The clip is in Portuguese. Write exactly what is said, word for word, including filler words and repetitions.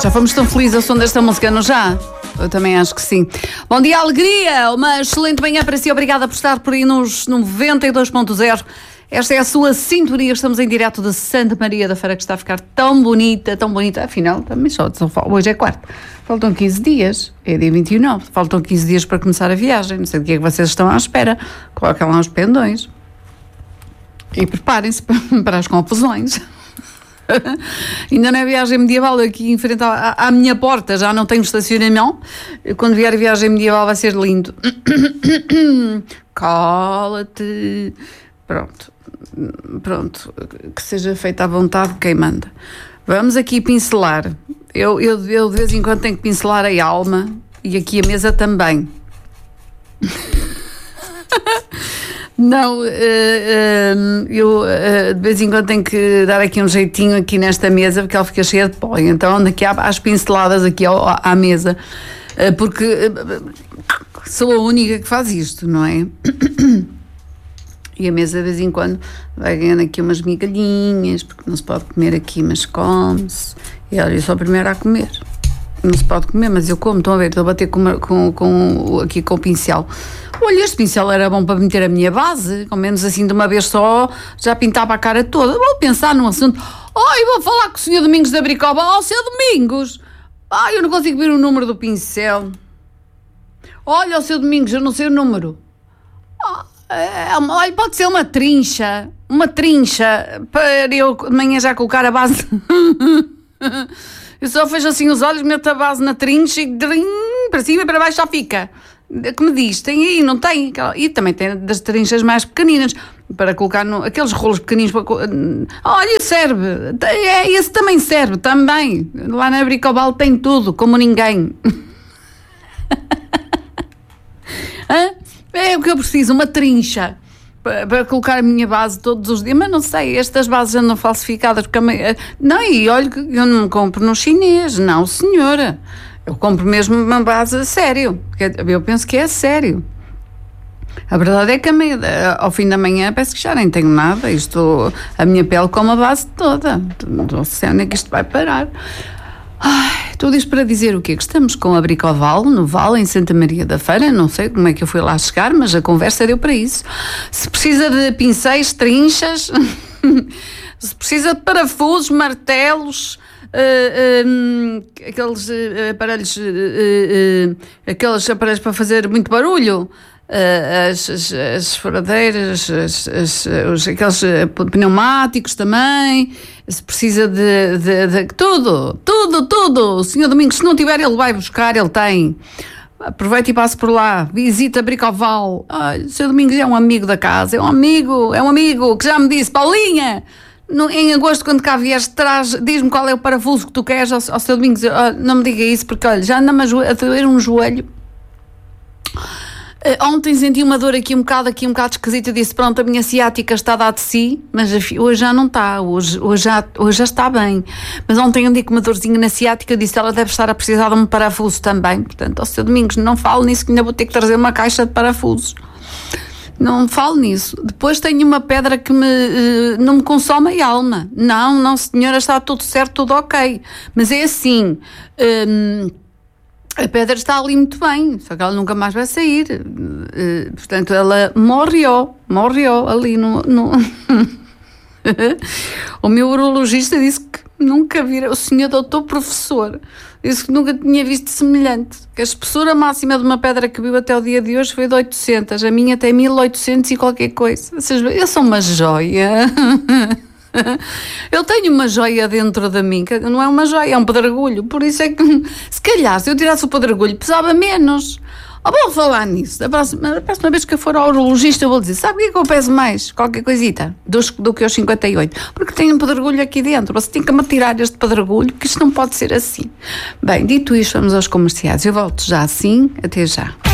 Já fomos tão felizes ao som desta música, não já? Eu também acho que sim. Bom dia, alegria! Uma excelente manhã para si. Obrigada por estar por aí nos noventa e dois ponto zero. Esta é a sua sintonia. Estamos em direto de Santa Maria da Feira, que está a ficar tão bonita, tão bonita. Afinal, também só, hoje é quarta. Faltam quinze dias. É dia vinte e nove. Faltam quinze dias para começar a viagem. Não sei do que é que vocês estão à espera. Coloquem lá os pendões. E preparem-se para as confusões. Ainda não é viagem medieval aqui em frente à, à minha porta, já não tenho estacionamento. Quando vier a viagem medieval vai ser lindo. Cala-te. Pronto, pronto, que seja feita à vontade de quem manda. Vamos aqui pincelar. Eu, eu, eu de vez em quando tenho que pincelar a alma e aqui a mesa também. Não, uh, uh, eu uh, de vez em quando tenho que dar aqui um jeitinho aqui nesta mesa porque ela fica cheia de pó, então ando aqui às pinceladas aqui ao, à mesa, uh, porque uh, sou a única que faz isto, não é? E a mesa de vez em quando vai ganhando aqui umas migalhinhas, porque não se pode comer aqui, mas come-se. E olha, eu sou a primeira a comer. Não se pode comer, mas eu como. Estão a ver, estou a bater com, uma, com, com, aqui com o pincel. Olha, este pincel era bom para meter a minha base, com menos assim de uma vez só, já pintava a cara toda. Vou pensar num assunto. Ai, vou falar com o senhor Domingos da Bricobal. Oh, senhor Domingos! Ai, eu não consigo ver o número do pincel. Olha, o senhor Domingos, eu não sei o número. Oh, é, olha, pode ser uma trincha. Uma trincha, para eu de manhã já colocar a base. Eu só fecho assim os olhos, meto a base na trincha e drim, para cima e para baixo só fica. Que me diz, tem aí, não tem? E também tem das trinchas mais pequeninas, para colocar no, aqueles rolos pequeninos. Para, olha, serve. É, esse também serve, também. Lá na Bricobal tem tudo, como ninguém. É o que eu preciso, uma trincha. Para, para colocar a minha base todos os dias, mas não sei, estas bases andam falsificadas, porque a, não, e olha que eu não compro no chinês, não senhora, eu compro mesmo uma base a sério, eu penso que é a sério. A verdade é que a meia, ao fim da manhã parece que já nem tenho nada, isto, a minha pele com a base toda, não sei onde é que isto vai parar. Ai, tudo isto para dizer o quê? Que estamos com a Bricoval, no Vale, em Santa Maria da Feira. Não sei como é que eu fui lá chegar, mas a conversa deu para isso. Se precisa de pincéis, trinchas, se precisa de parafusos, martelos, uh, um, aqueles uh, aparelhos, uh, uh, aqueles aparelhos para fazer muito barulho, uh, as, as, as furadeiras, as, as, os, aqueles pneumáticos também. Se precisa de, de, de tudo, tudo, tudo. O senhor Domingos, se não tiver, ele vai buscar, ele tem. Aproveita e passe por lá, visita Bricoval. Ah, o senhor Domingos é um amigo da casa, é um amigo, é um amigo que já me disse, Paulinha, no, em agosto, quando cá vieres, traz, diz-me qual é o parafuso que tu queres ao, ao senhor Domingos. Ah, não me diga isso, porque olha, já anda-me a doer um joelho. Uh, ontem senti uma dor aqui um bocado, aqui um bocado esquisita. Eu disse, pronto, a minha ciática está a dar de si, mas hoje já não está, hoje, hoje, já, hoje já está bem. Mas ontem andei com uma dorzinha na ciática, eu disse, ela deve estar a precisar de um parafuso também. Portanto, ao seu Domingos, não falo nisso, que ainda vou ter que trazer uma caixa de parafusos. Não falo nisso. Depois tenho uma pedra que me, uh, não me consome a alma. Não, não senhora, está tudo certo, tudo ok. Mas é assim... Um, a pedra está ali muito bem, só que ela nunca mais vai sair. Uh, portanto, ela morreu, morreu ali no... no... O meu urologista disse que nunca vira, o senhor doutor professor, disse que nunca tinha visto semelhante. Que a espessura máxima de uma pedra que viu até o dia de hoje foi de oitocentos, a minha tem mil e oitocentos e qualquer coisa. Ou seja, eu sou uma joia. Eu tenho uma joia dentro de mim, que não é uma joia, é um pedregulho. Por isso é que, se calhar, se eu tirasse o pedregulho, pesava menos. Oh, vou falar nisso. Da próxima, da próxima vez que eu for ao urologista, eu vou dizer: sabe o que é que eu peso mais? Qualquer coisita, dos, do que os cinquenta e oito. Porque tenho um pedregulho aqui dentro. Você tem que me tirar este pedregulho, que isto não pode ser assim. Bem, dito isto, vamos aos comerciais. Eu volto já assim. Até já.